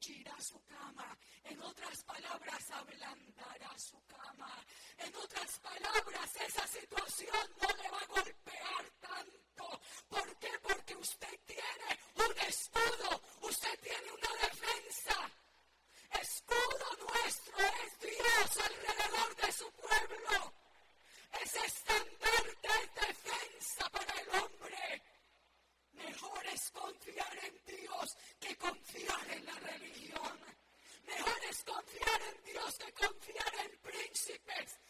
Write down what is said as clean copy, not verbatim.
mulchirá su cama. En otras palabras, ablandará su cama. En otras palabras, esa situación no le va a golpear tanto. ¿Por qué? Porque usted tiene un escudo, usted tiene una defensa. Escudo nuestro es Dios alrededor de su pueblo. Ese estandarte es defensa para el hombre. Mejor es confiar en Dios que confiar en la religión. Mejor es confiar en Dios que confiar en príncipes.